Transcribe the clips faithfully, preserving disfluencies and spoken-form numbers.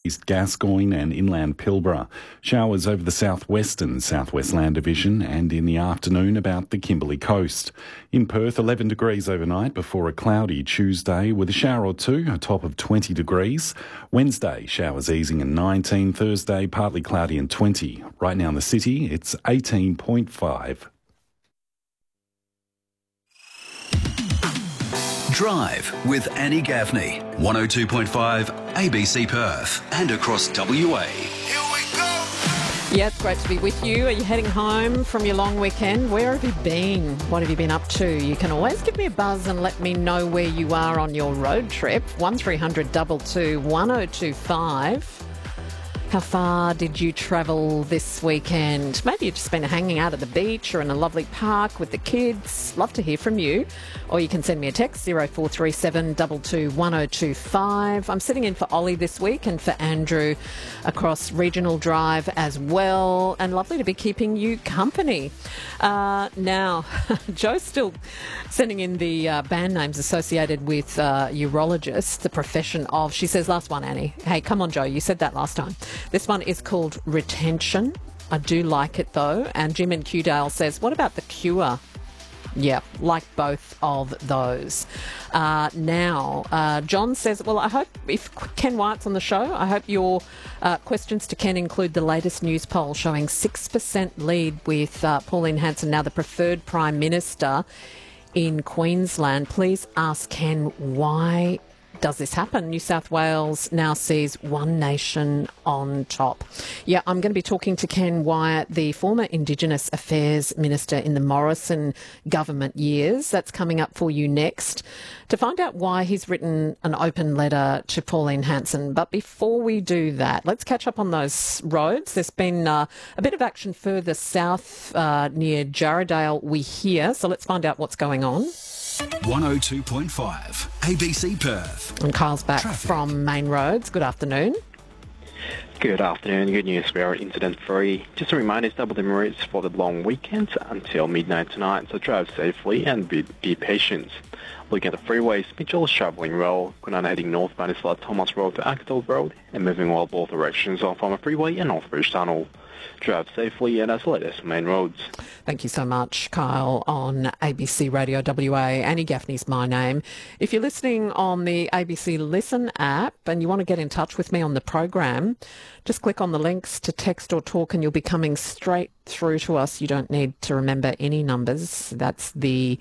East Gascoyne and inland Pilbara. Showers over the southwest and southwest land division and in the afternoon about the Kimberley coast. In Perth, eleven degrees overnight before a cloudy Tuesday with a shower or two, a top of twenty degrees. Wednesday, showers easing and nineteen. Thursday, partly cloudy and twenty. Right now in the city, it's eighteen point five. Drive with Annie Gaffney, one oh two point five A B C Perth and across W A. Here we go! Yeah, it's great to be with you. Are you heading home from your long weekend? Where have you been? What have you been up to? You can always give me a buzz and let me know where you are on your road trip. one three hundred two two one oh two five. How far did you travel this weekend? Maybe you've just been hanging out at the beach or in a lovely park with the kids. Love to hear from you. Or you can send me a text, zero four three seven two two one oh two five. I'm sitting in for Ollie this week and for Andrew across Regional Drive as well. And lovely to be keeping you company. Uh, now, Joe's still sending in the uh, band names associated with uh, urologists, the profession of, she says, last one, Annie. Hey, come on, Joe, you said that last time. This one is called Retention. I do like it, though. And Jim in Kewdale says, what about the Cure? Yeah, like both of those. Uh, now, uh, John says, well, I hope if Ken Wyatt's on the show, I hope your uh, questions to Ken include the latest news poll showing six percent lead with uh, Pauline Hanson, now the preferred Prime Minister in Queensland. Please ask Ken, why does this happen? New South Wales now sees one nation on top. Yeah, I'm going to be talking to Ken Wyatt, the former Indigenous Affairs Minister in the Morrison government years. That's coming up for you next, to find out why he's written an open letter to Pauline Hanson. But before we do that, let's catch up on those roads. There's been uh, a bit of action further south uh, near Jarradale, we hear. So let's find out what's going on. one oh two point five A B C Perth. And Kyle's back Traffic. from Main Roads. Good afternoon. Good afternoon. Good news, we are incident-free. Just a reminder, it's double the routes for the long weekend until midnight tonight, so drive safely and be, be patient. Looking at the freeways, Mitchell is travelling well. Gunana heading northbound is like Thomas Road to Acton Road, and moving well both directions on Farmer Freeway and Northbridge Tunnel. Drive safely and as late as Main Roads. Thank you so much, Kyle, on A B C Radio W A. Annie Gaffney's my name. If you're listening on the A B C Listen app and you want to get in touch with me on the program, just click on the links to text or talk and you'll be coming straight through to us. You don't need to remember any numbers. That's the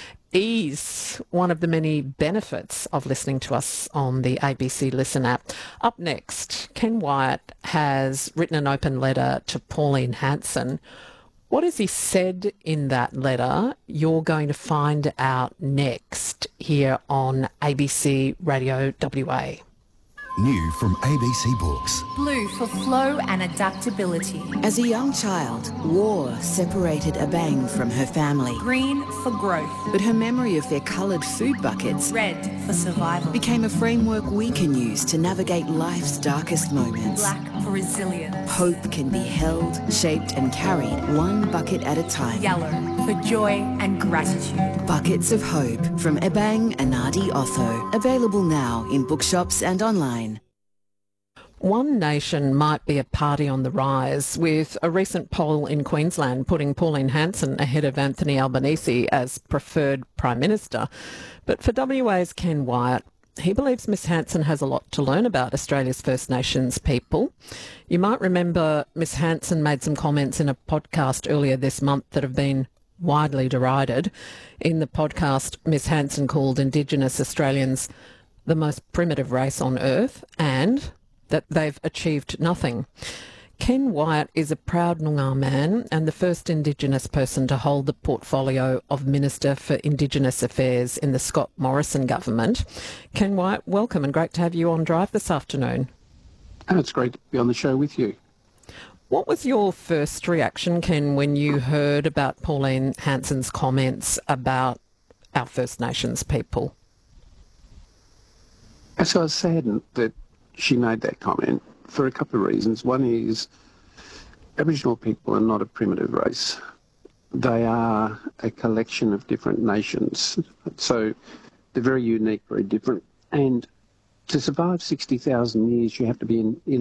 ease, one of the many benefits of listening to us on the A B C Listen app. Up next, Ken Wyatt has written an open letter to Pauline Hanson. What has he said in that letter? You're going to find out next here on A B C Radio W A. New from A B C Books. Blue for flow and adaptability. As a young child, war separated Abang from her family. Green for growth. But her memory of their coloured food buckets, red for survival, became a framework we can use to navigate life's darkest moments. black for resilience, Hope can be held, shaped and carried one bucket at a time. yellow for joy and gratitude. Buckets of Hope from Abang Anadi Otho. Available now in bookshops and online. One nation might be a party on the rise, with a recent poll in Queensland putting Pauline Hanson ahead of Anthony Albanese as preferred Prime Minister. But for W A's Ken Wyatt, he believes Miss Hanson has a lot to learn about Australia's First Nations people. You might remember Miss Hanson made some comments in a podcast earlier this month that have been widely derided. In the podcast, Miss Hanson called Indigenous Australians the most primitive race on earth and that they've achieved nothing. Ken Wyatt is a proud Noongar man and the first Indigenous person to hold the portfolio of Minister for Indigenous Affairs in the Scott Morrison government. Ken Wyatt, welcome and great to have you on Drive this afternoon. And it's great to be on the show with you. What was your first reaction, Ken, when you heard about Pauline Hanson's comments about our First Nations people? So I was saddened that she made that comment for a couple of reasons. One is Aboriginal people are not a primitive race. They are a collection of different nations. So they're very unique, very different. And to survive sixty thousand years, you have to be in, in